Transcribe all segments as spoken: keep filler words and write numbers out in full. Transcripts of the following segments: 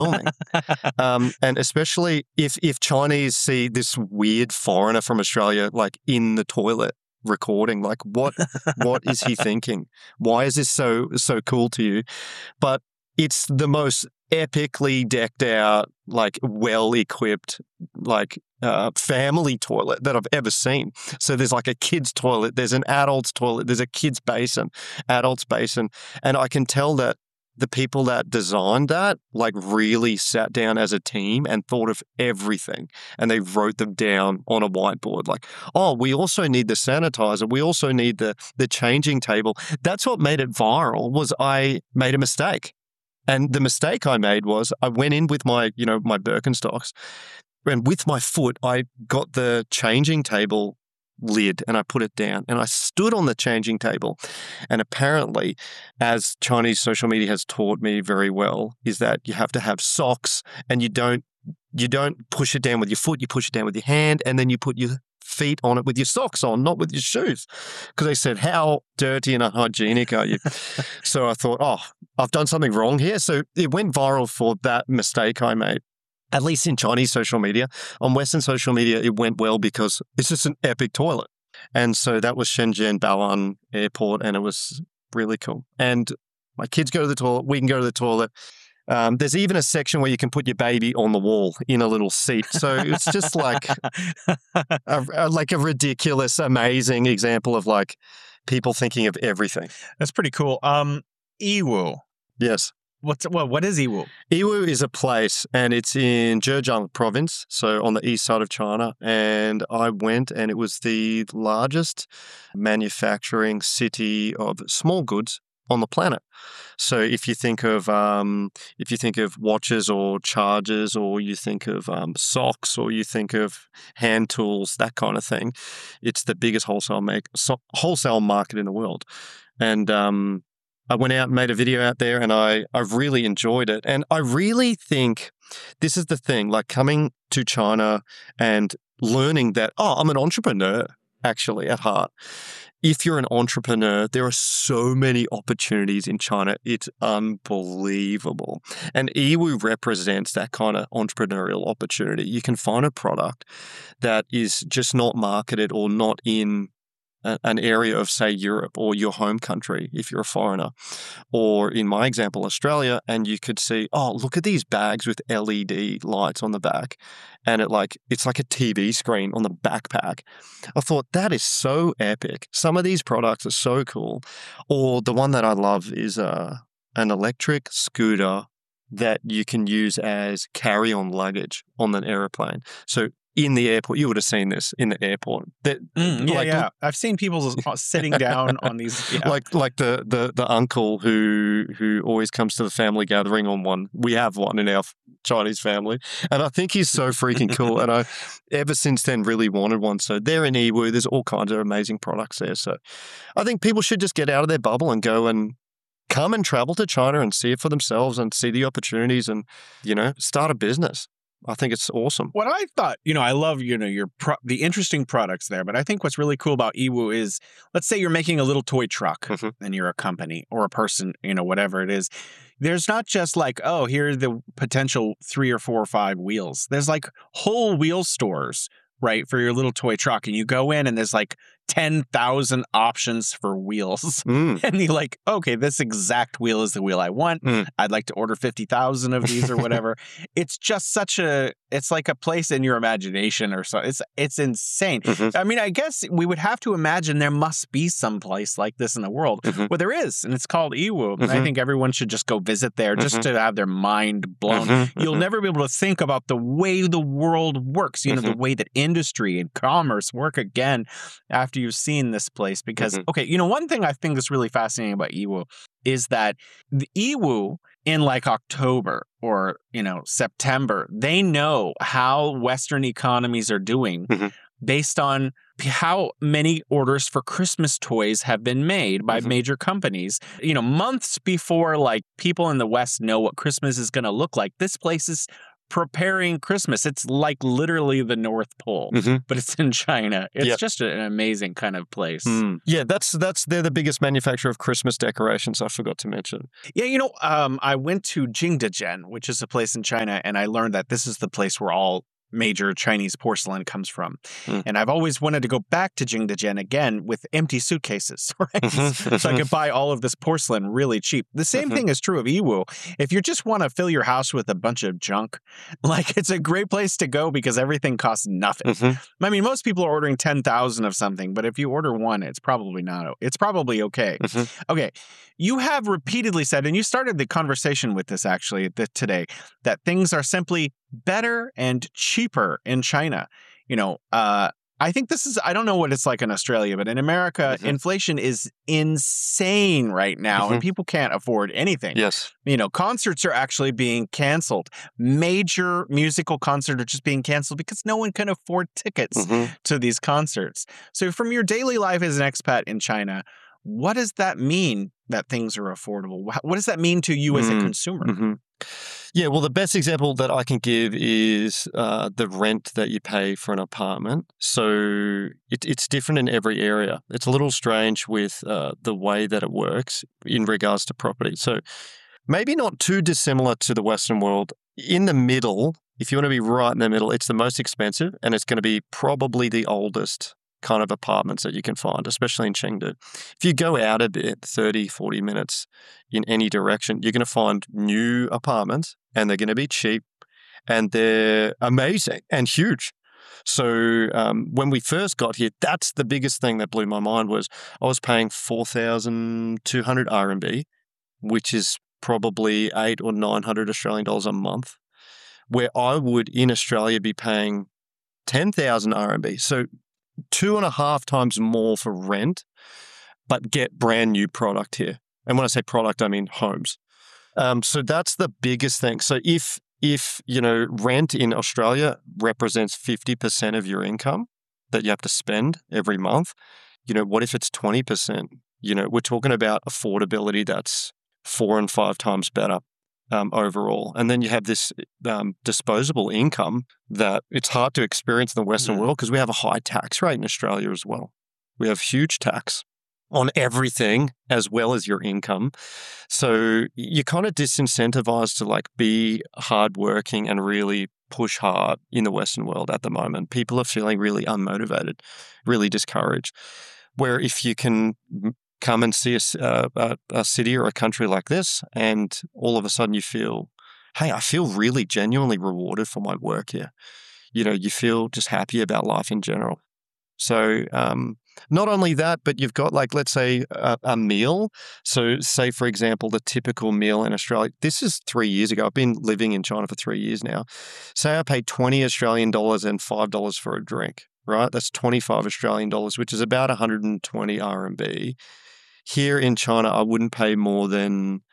overwhelming. um, and especially if if Chinese see this weird foreigner from Australia like in the toilet recording, like what what is he thinking? Why is this so so cool to you? But it's the most epically decked out, like well equipped, like uh, family toilet that I've ever seen. So there's like a kid's toilet, there's an adult's toilet, there's a kid's basin, adult's basin, and I can tell that the people that designed that like really sat down as a team and thought of everything, and they wrote them down on a whiteboard. Like, oh, we also need the sanitizer. We also need the the changing table. That's what made it viral. Was I made a mistake. And the mistake I made was I went in with my, you know, my Birkenstocks, and with my foot, I got the changing table lid and I put it down, and I stood on the changing table. And apparently, as Chinese social media has taught me very well, is that you have to have socks, and you don't you don't push it down with your foot, you push it down with your hand, and then you put your feet on it with your socks on, not with your shoes. Because they said, how dirty and unhygienic are you? So I thought, oh, I've done something wrong here. So it went viral for that mistake I made, at least in Chinese social media. On Western social media, it went well because it's just an epic toilet. And so that was Shenzhen Bao'an Airport, and it was really cool. And my kids go to the toilet, we can go to the toilet. Um, there's even a section where you can put your baby on the wall in a little seat. So it's just like a, a, like a ridiculous, amazing example of like people thinking of everything. That's pretty cool. Um, Yiwu. Yes. What's well, what is Yiwu? Yiwu is a place, and it's in Zhejiang province, so on the east side of China. And I went, and it was the largest manufacturing city of small goods on the planet. So if you think of um, if you think of watches or chargers, or you think of um, socks, or you think of hand tools, that kind of thing, it's the biggest wholesale make so, wholesale market in the world. And um, I went out and made a video out there, and I I really enjoyed it. And I really think this is the thing, like coming to China and learning that, oh, I'm an entrepreneur actually at heart. If you're an entrepreneur, there are so many opportunities in China. It's unbelievable. And Yiwu represents that kind of entrepreneurial opportunity. You can find a product that is just not marketed or not in a, an area of, say, Europe or your home country if you're a foreigner. Or in my example, Australia, and you could see, oh, look at these bags with L E D lights on the back. And it like it's like a T V screen on the backpack. I thought that is so epic. Some of these products are so cool. Or the one that I love is uh, an electric scooter that you can use as carry-on luggage on an airplane. So in the airport, you would have seen this in the airport. That, mm, yeah, like, yeah. I've seen people sitting down on these. Yeah. Like like the, the the uncle who who always comes to the family gathering on one. We have one in our Chinese family, and I think he's so freaking cool. And I, ever since then, really wanted one. So they're in Yiwu. There's all kinds of amazing products there. So I think people should just get out of their bubble and go and come and travel to China and see it for themselves and see the opportunities and, you know, start a business. I think it's awesome. What I thought, you know, I love, you know, your pro- the interesting products there, but I think what's really cool about Yiwu is, let's say you're making a little toy truck mm-hmm. and you're a company or a person, you know, whatever it is. There's not just like, oh, here are the potential three or four or five wheels. There's like whole wheel stores, right, for your little toy truck. And you go in and there's like ten thousand options for wheels. Mm. And you're like, okay, this exact wheel is the wheel I want. Mm. I'd like to order fifty thousand of these or whatever. It's just such a, it's like a place in your imagination or so. It's it's insane. Mm-hmm. I mean, I guess we would have to imagine there must be some place like this in the world. Mm-hmm. Well, there is, and it's called Yiwu. Mm-hmm. And I think everyone should just go visit there just mm-hmm. to have their mind blown. Mm-hmm. You'll mm-hmm. never be able to think about the way the world works, you know, mm-hmm. the way that industry and commerce work again after you've seen this place. Because, mm-hmm. okay, you know, one thing I think is really fascinating about Yiwu is that the Yiwu in like October or, you know, September, they know how Western economies are doing mm-hmm. based on how many orders for Christmas toys have been made by mm-hmm. major companies. You know, months before like people in the West know what Christmas is going to look like, this place is preparing Christmas. It's like literally the North Pole, mm-hmm. but it's in China. It's yep. just an amazing kind of place. Mm. Yeah, that's that's they're the biggest manufacturer of Christmas decorations. I forgot to mention. Yeah, you know, um, I went to Jingdezhen, which is a place in China, and I learned that this is the place where all major Chinese porcelain comes from. Mm. And I've always wanted to go back to Jingdezhen again with empty suitcases, right? Mm-hmm. So I could buy all of this porcelain really cheap. The same mm-hmm. thing is true of Yiwu. If you just want to fill your house with a bunch of junk, like it's a great place to go because everything costs nothing. Mm-hmm. I mean, most people are ordering ten thousand of something, but if you order one, it's probably not. It's probably okay. Mm-hmm. Okay. You have repeatedly said, and you started the conversation with this actually today, that things are simply better and cheaper in China. You know, uh, I think this is, I don't know what it's like in Australia, but in America, mm-hmm. inflation is insane right now mm-hmm. and people can't afford anything. Yes. You know, concerts are actually being canceled. Major musical concerts are just being canceled because no one can afford tickets mm-hmm. to these concerts. So from your daily life as an expat in China, what does that mean that things are affordable? What does that mean to you as mm-hmm. a consumer? Mm-hmm. Yeah, well, the best example that I can give is uh, the rent that you pay for an apartment. So it, it's different in every area. It's a little strange with uh, the way that it works in regards to property. So maybe not too dissimilar to the Western world. In the middle, if you want to be right in the middle, it's the most expensive and it's going to be probably the oldest kind of apartments that you can find, especially in Chengdu. If you go out a bit, thirty, forty minutes in any direction, you're going to find new apartments and they're going to be cheap and they're amazing and huge. So um, when we first got here, that's the biggest thing that blew my mind was I was paying four thousand two hundred R M B, which is probably eight or nine hundred Australian dollars a month, where I would in Australia be paying ten thousand R M B. So two and a half times more for rent, but get brand new product here. And when I say product, I mean homes. Um, so that's the biggest thing. So if, if, you know, rent in Australia represents fifty percent of your income that you have to spend every month, you know, what if it's twenty percent? You know, we're talking about affordability that's four and five times better. Um, overall. And then you have this um, disposable income that it's hard to experience in the Western mm-hmm. world because we have a high tax rate in Australia as well. We have huge tax on everything as well as your income. So you're kind of disincentivized to like be hardworking and really push hard in the Western world at the moment. People are feeling really unmotivated, really discouraged. Where if you can come and see a, a, a city or a country like this, and all of a sudden you feel, hey, I feel really genuinely rewarded for my work here. You know, you feel just happy about life in general. So um, not only that, but you've got like, let's say a, a meal. So say, for example, the typical meal in Australia, this is three years ago. I've been living in China for three years now. Say I paid twenty Australian dollars and five dollars for a drink, right? That's twenty-five Australian dollars, which is about one hundred twenty R M B. Here in China, I wouldn't pay more than,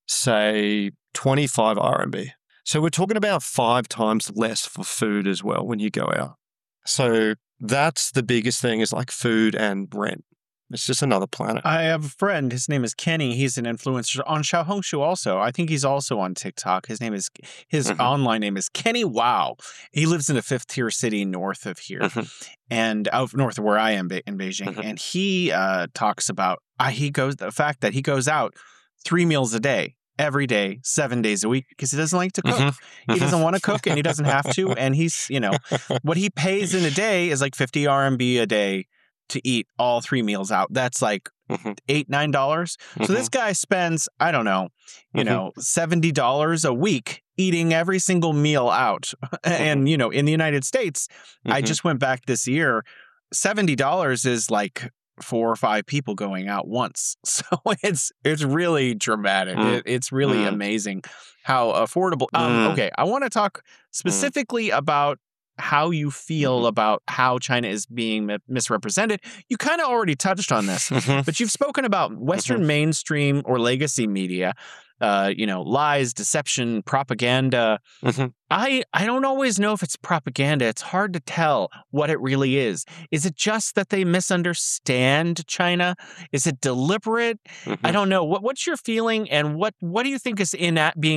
say, twenty-five R M B. So we're talking about five times less for food as well when you go out. So that's the biggest thing is like food and rent. It's just another planet. I have a friend. His name is Kenny. He's an influencer on Xiaohongshu also. I think he's also on TikTok. His name is his mm-hmm. online name is Kenny Wow. He lives in a fifth tier city north of here, mm-hmm. and out north of where I am in Beijing. Mm-hmm. And he uh, talks about uh, he goes the fact that he goes out three meals a day. Every day, seven days a week, because he doesn't like to cook. Mm-hmm. He doesn't want to cook and he doesn't have to. And he's, you know, what he pays in a day is like fifty R M B a day to eat all three meals out. That's like mm-hmm. eight, nine dollars. Mm-hmm. So this guy spends, I don't know, you mm-hmm. know, seventy dollars a week eating every single meal out. Mm-hmm. And, you know, in the United States, mm-hmm. I just went back this year, seventy dollars is like four or five people going out once. So it's it's really dramatic. Mm. It, it's really mm. amazing how affordable. Um, mm. Okay, I want to talk specifically mm. about how you feel mm-hmm. about how China is being mi- misrepresented. You kind of already touched on this, mm-hmm. but you've spoken about Western mm-hmm. mainstream or legacy media, uh, you know, lies, deception, propaganda. Mm-hmm. I, I don't always know if it's propaganda. It's hard to tell what it really is. Is it just that they misunderstand China? Is it deliberate? Mm-hmm. I don't know. What What's your feeling, and what, what do you think is in at being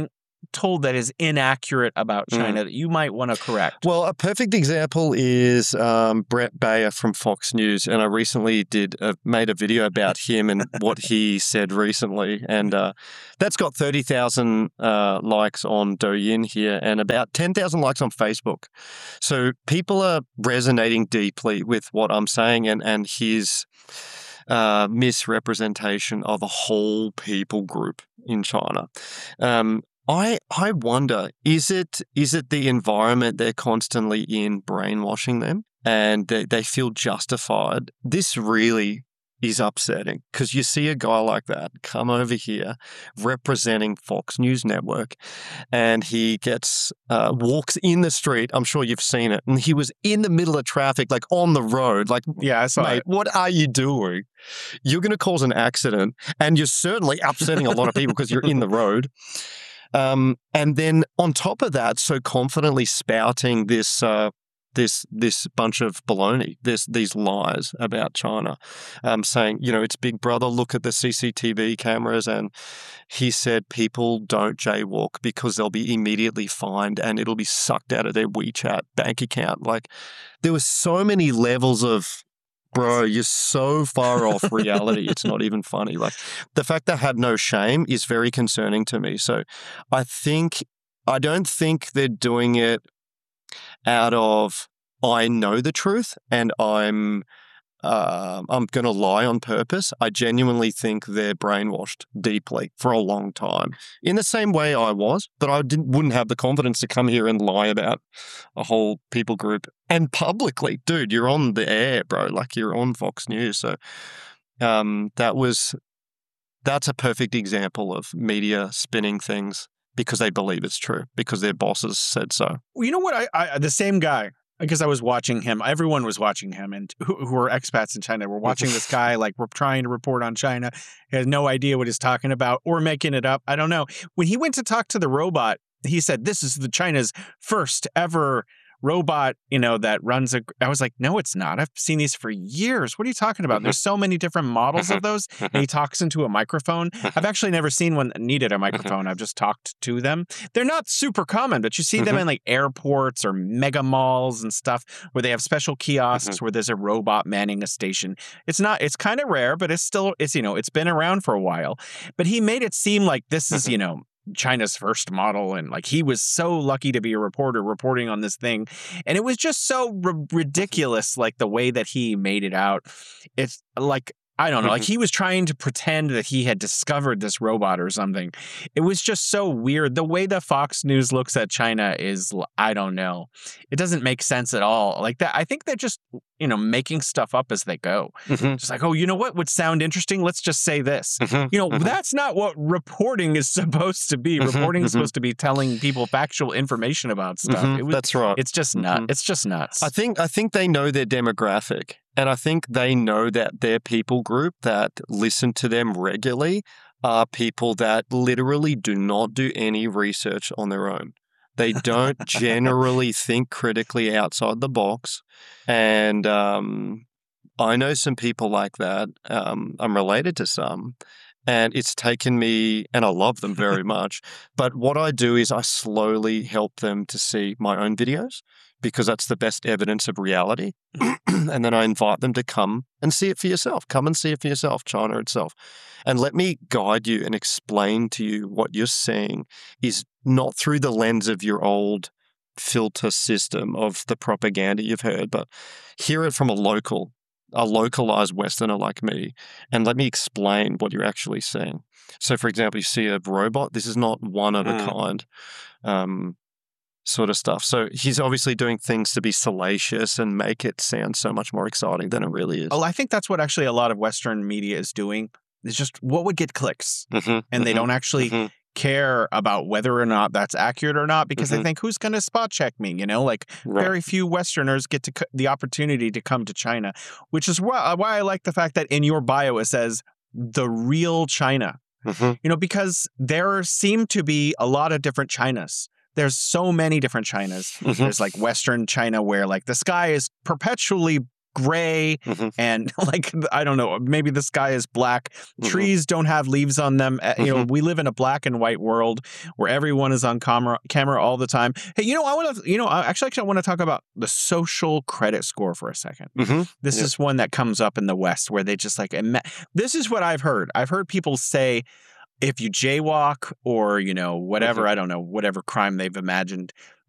told that is inaccurate about China mm. that you might want to correct? Well, a perfect example is um, Brett Baer from Fox News, and I recently did a, made a video about him and what he said recently, and uh, that's got thirty thousand uh, likes on Douyin here and about ten thousand likes on Facebook. So people are resonating deeply with what I'm saying and, and his uh, misrepresentation of a whole people group in China. Um, I I wonder, is it is it the environment they're constantly in brainwashing them and they, they feel justified? This really is upsetting because you see a guy like that come over here representing Fox News Network and he gets, uh, walks in the street. I'm sure you've seen it. And he was in the middle of traffic, like on the road. Like, yeah, I saw mate, it. What are you doing? You're going to cause an accident and you're certainly upsetting a lot of people because you're in the road. Um, and then on top of that, so confidently spouting this uh, this this bunch of baloney, this these lies about China, um, saying, you know, it's Big Brother, look at the C C T V cameras. And he said people don't jaywalk because they'll be immediately fined and it'll be sucked out of their WeChat bank account. Like, there were so many levels of, bro, you're so far off reality. It's not even funny. Like, the fact that I had no shame is very concerning to me. So I think, I don't think they're doing it out of, I know the truth and I'm, uh, I'm going to lie on purpose. I genuinely think they're brainwashed deeply for a long time in the same way I was, but I didn't, wouldn't have the confidence to come here and lie about a whole people group and publicly. Dude, you're on the air, bro. Like, you're on Fox News. So um, that was, that's a perfect example of media spinning things because they believe it's true, because their bosses said so. Well, you know what? I, I the same guy, because I was watching him. Everyone was watching him, and who, who are expats in China were watching this guy, like, we're trying to report on China. He has no idea what he's talking about or making it up. I don't know. When he went to talk to the robot, he said, this is the China's first ever robot, you know, that runs a, I was like, no, it's not. I've seen these for years. What are you talking about? There's so many different models of those. And he talks into a microphone. I've actually never seen one that needed a microphone. I've just talked to them. They're not super common, but you see them in like airports or mega malls and stuff where they have special kiosks where there's a robot manning a station. It's not, it's kind of rare, but it's still, it's, you know, it's been around for a while. But he made it seem like this is, you know, China's first model, and like he was so lucky to be a reporter reporting on this thing, and it was just so r- ridiculous, like the way that he made it out. It's like, I don't know, like he was trying to pretend that he had discovered this robot or something. It was just so weird. The way that Fox News looks at China is, I don't know. It doesn't make sense at all. Like that, I think they're just, you know, making stuff up as they go. Mm-hmm. Just like, oh, you know what would sound interesting? Let's just say this. Mm-hmm. You know, mm-hmm. that's not what reporting is supposed to be. Mm-hmm. Reporting is mm-hmm. supposed to be telling people factual information about stuff. Mm-hmm. It was, that's right. It's just mm-hmm. nuts. It's just nuts. I think I think they know their demographic. And I think they know that their people group that listen to them regularly are people that literally do not do any research on their own. They don't generally think critically outside the box. And um, I know some people like that. Um, I'm related to some. And it's taken me, and I love them very much. But what I do is I slowly help them to see my own videos because that's the best evidence of reality. And then I invite them to come and see it for yourself. Come and see it for yourself, China itself. And let me guide you and explain to you what you're seeing is not through the lens of your old filter system of the propaganda you've heard, but hear it from a local a localized Westerner like me, and let me explain what you're actually seeing. So, for example, you see a robot. This is not one of a mm. kind um, sort of stuff. So he's obviously doing things to be salacious and make it sound so much more exciting than it really is. Oh, I think that's what actually a lot of Western media is doing. It's just what would get clicks, mm-hmm, and mm-hmm, they don't actually mm-hmm. care about whether or not that's accurate or not because mm-hmm. they think, who's going to spot check me? You know, like right. very few Westerners get to c- the opportunity to come to China, which is why, why I like the fact that in your bio it says the real China, mm-hmm. you know, because there seem to be a lot of different Chinas. There's so many different Chinas. Mm-hmm. There's like Western China where like the sky is perpetually gray Mm-hmm. and like, I don't know, maybe the sky is black. Mm-hmm. Trees don't have leaves on them. Uh, You know, Mm-hmm. we live in a black and white world where everyone is on camera camera all the time. Hey, you know, I want to, you know, I- actually, actually, I want to talk about the social credit score for a second. Mm-hmm. This Yep. is one that comes up in the West where they just like, ima- this is what I've heard. I've heard people say, if you jaywalk or, you know, whatever, Mhm. I don't know, whatever crime they've imagined,